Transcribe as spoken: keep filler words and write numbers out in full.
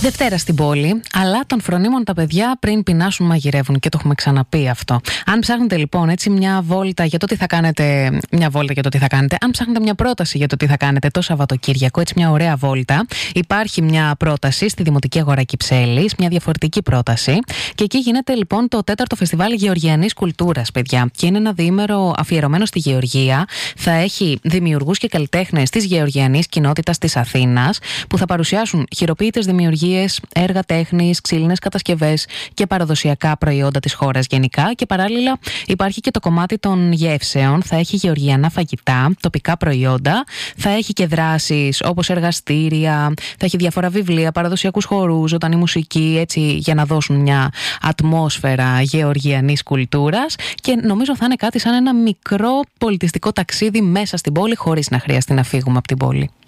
Δευτέρα στην πόλη, αλλά των φρονίμων τα παιδιά πριν πεινάσουν μαγειρεύουν και το έχουμε ξαναπεί αυτό. Αν ψάχνετε λοιπόν έτσι μια βόλτα για το τι θα κάνετε, μια βόλτα για το τι θα κάνετε, αν ψάχνετε μια πρόταση για το τι θα κάνετε το Σαββατοκύριακο, έτσι μια ωραία βόλτα, υπάρχει μια πρόταση στη Δημοτική Αγορά Κυψέλης, μια διαφορετική πρόταση. Και εκεί γίνεται λοιπόν το τέταρτο φεστιβάλ Γεωργιανής Κουλτούρας, παιδιά. Και είναι ένα διήμερο αφιερωμένο στη Γεωργία. Θα έχει δημιουργούς και καλλιτέχνες της γεωργιανής κοινότητας της Αθήνας που θα παρουσιάσουν χειροποίητες δημιουργίες, έργα τέχνης, ξύλινες κατασκευές και παραδοσιακά προϊόντα της χώρας γενικά. Και παράλληλα υπάρχει και το κομμάτι των γεύσεων. Θα έχει γεωργιανά φαγητά, τοπικά προϊόντα. Θα έχει και δράσεις όπως εργαστήρια. Θα έχει διάφορα βιβλία, παραδοσιακούς χορούς, ζωντανή μουσική, έτσι για να δώσουν μια ατμόσφαιρα γεωργιανής κουλτούρας. Και νομίζω θα είναι κάτι σαν ένα μικρό πολιτιστικό ταξίδι μέσα στην πόλη, χωρίς να χρειαστεί να φύγουμε από την πόλη.